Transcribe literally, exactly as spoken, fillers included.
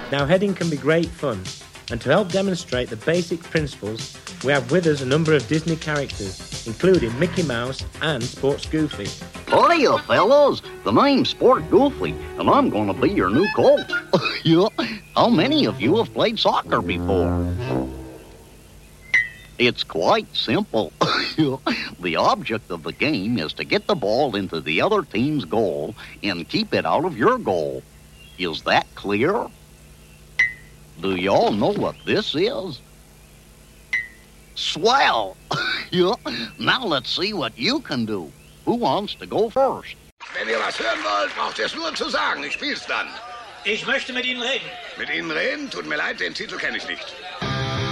Now, heading can be great fun, and to help demonstrate the basic principles, we have with us a number of Disney characters, including Mickey Mouse and Sports Goofy. Hiya, fellas. The name's Sport Goofy, and I'm going to be your new coach. Yeah. How many of you have played soccer before? It's quite simple. The object of the game is to get the ball into the other team's goal and keep it out of your goal. Is that clear? Do y'all know what this is? Swell! Yeah. Now let's see what you can do. Who wants to go first? Wenn ihr was hören wollt, braucht ihr es nur zu sagen. Ich spiel's dann. Ich möchte mit Ihnen reden. Mit Ihnen reden? Tut mir leid, den Titel kenne ich nicht.